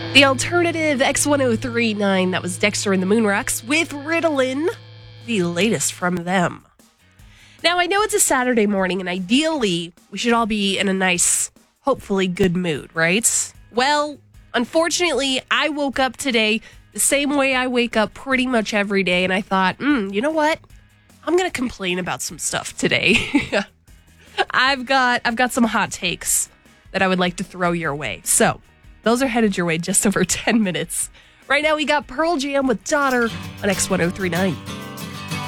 The alternative X1039, that was Dexter and the Moonrocks with Ritalin, the latest from them. Now, I know it's a Saturday morning, and ideally, we should all be in a nice, hopefully good mood, right? Well, unfortunately, I woke up today the same way I wake up pretty much every day, and I thought, you know what? I'm going to complain about some stuff today. I've got some hot takes that I would like to throw your way. So, those are headed your way just over 10 minutes. Right now, we got Pearl Jam with Daughter on X1039.